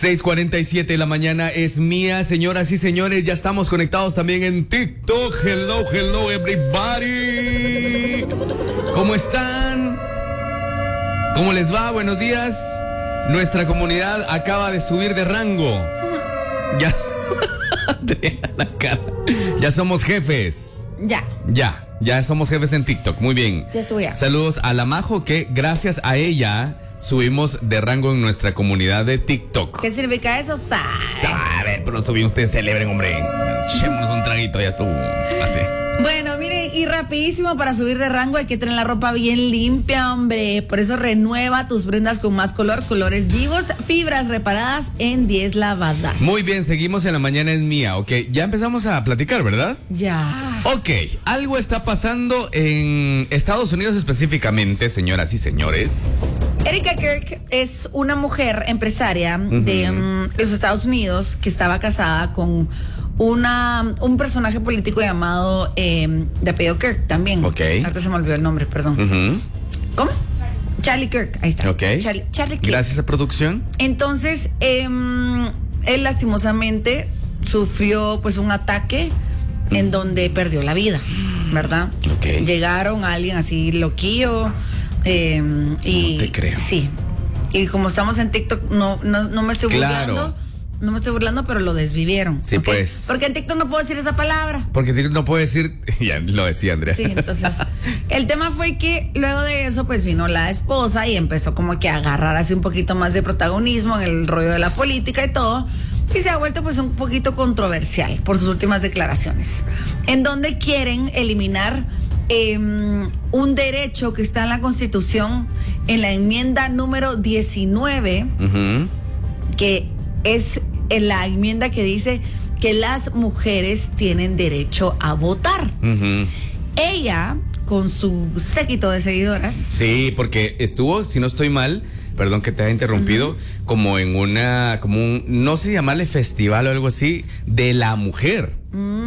6:47 de la mañana es mía, señoras y señores. Ya estamos conectados también en TikTok. Hello, everybody. ¿Cómo están? ¿Cómo les va? Buenos días. Nuestra comunidad acaba de subir de rango. Ya, Andrea, la cara. Ya somos jefes. Ya somos jefes en TikTok. Muy bien. Ya estuve. Saludos a la Majo, que gracias a ella subimos de rango en nuestra comunidad de TikTok. ¿Qué significa eso? Sabe, pero subí, ustedes celebren, hombre. Echémonos un traguito, ya estuvo. Así. Bueno, miren, y rapidísimo, para subir de rango hay que tener la ropa bien limpia, hombre. Por eso renueva tus prendas con más color, colores vivos, fibras reparadas en 10 lavadas. Muy bien, seguimos en la mañana es mía, ok. Ya empezamos a platicar, ¿verdad? Ya. Ok, algo está pasando en Estados Unidos específicamente, señoras y señores. Erika Kirk es una mujer empresaria de los Estados Unidos que estaba casada con un personaje político llamado de apellido Kirk también. Ok. Ahorita se me olvidó el nombre, perdón. ¿Cómo? Charlie Kirk, ahí está. Ok. Charlie Kirk. Gracias a producción. Entonces, él lastimosamente sufrió pues un ataque en donde perdió la vida, ¿verdad? Ok. Llegaron a alguien así loquillo. Y no te creo. Sí. Y como estamos en TikTok, no me estoy burlando. Claro. No me estoy burlando, pero lo desvivieron. Sí, ¿okay? pues. Porque en TikTok no puedo decir esa palabra. Porque TikTok no puede decir. Ya lo decía Andrea. Sí, entonces. El tema fue que luego de eso, pues vino la esposa y empezó como que a agarrar así un poquito más de protagonismo en el rollo de la política y todo. Y se ha vuelto pues un poquito controversial por sus últimas declaraciones. En donde quieren eliminar un derecho que está en la Constitución, en la enmienda número 19, que es la enmienda que dice que las mujeres tienen derecho a votar. Ella, con su séquito de seguidoras. Sí, porque estuvo, si no estoy mal, perdón que te haya interrumpido, como en no sé llamarle festival o algo así, de la mujer.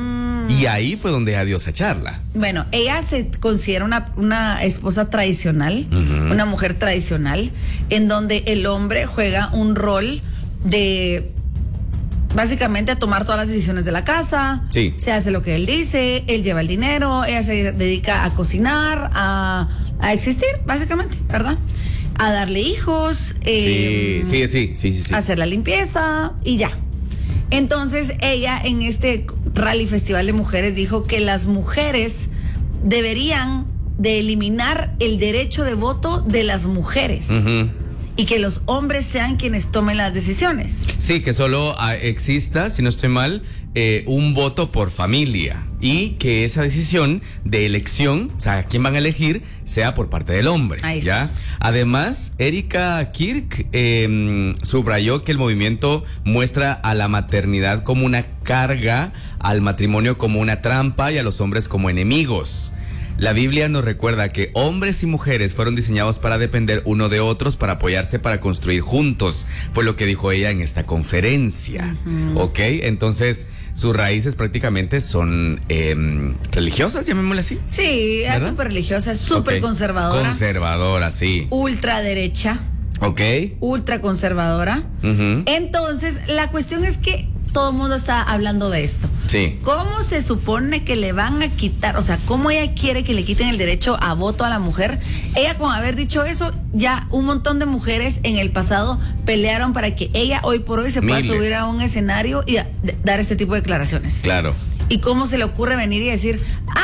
Y ahí fue donde dio esa charla. Bueno, ella se considera una esposa tradicional, una mujer tradicional, en donde el hombre juega un rol de básicamente a tomar todas las decisiones de la casa. Sí. Se hace lo que él dice, él lleva el dinero, ella se dedica a cocinar, a existir, básicamente, ¿verdad? A darle hijos, sí. a hacer la limpieza y ya. Entonces ella en este rally festival de mujeres dijo que las mujeres deberían de eliminar el derecho de voto de las mujeres. Y que los hombres sean quienes tomen las decisiones. Sí, que solo exista, si no estoy mal, un voto por familia. Y que esa decisión de elección, o sea, quién van a elegir, sea por parte del hombre. Ahí ¿ya? está. Además, Erika Kirk subrayó que el movimiento muestra a la maternidad como una carga, al matrimonio como una trampa y a los hombres como enemigos. La Biblia nos recuerda que hombres y mujeres fueron diseñados para depender uno de otros, para apoyarse, para construir juntos. Fue lo que dijo ella en esta conferencia. ¿Ok? Entonces, sus raíces prácticamente son religiosas, llamémosle así. Sí, es súper religiosa, es súper conservadora. Conservadora, sí. Ultraderecha. Ok. Ultra conservadora. Entonces, la cuestión es que todo el mundo está hablando de esto. Sí. ¿Cómo se supone que le van a quitar? O sea, ¿cómo ella quiere que le quiten el derecho a voto a la mujer? Ella, con haber dicho eso, ya un montón de mujeres en el pasado pelearon para que ella hoy por hoy se pueda subir a un escenario y dar este tipo de declaraciones. Claro. ¿Y cómo se le ocurre venir y decir,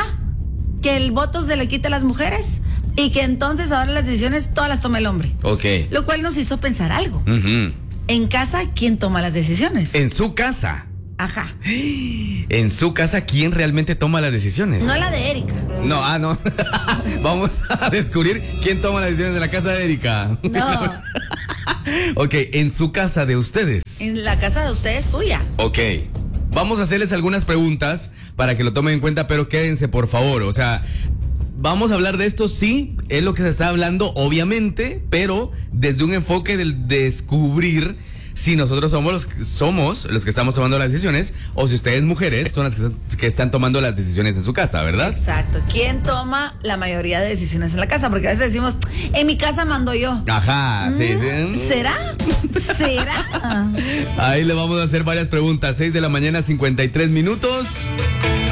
que el voto se le quita a las mujeres y que entonces ahora las decisiones todas las toma el hombre? Ok. Lo cual nos hizo pensar algo. En casa, ¿quién toma las decisiones? En su casa. Ajá. En su casa, ¿quién realmente toma las decisiones? No la de Erika. No, no. Vamos a descubrir quién toma las decisiones en la casa de Erika. No. Ok, en su casa de ustedes. En la casa de ustedes suya. Ok. Vamos a hacerles algunas preguntas para que lo tomen en cuenta, pero quédense, por favor. O sea, vamos a hablar de esto, sí, es lo que se está hablando, obviamente, pero desde un enfoque del descubrir si nosotros somos los que estamos tomando las decisiones o si ustedes mujeres son las que están tomando las decisiones en su casa, ¿verdad? Exacto. ¿Quién toma la mayoría de decisiones en la casa? Porque a veces decimos, en mi casa mando yo. Ajá, sí. ¿Será? Ahí le vamos a hacer varias preguntas. 6 de la mañana, 53 minutos.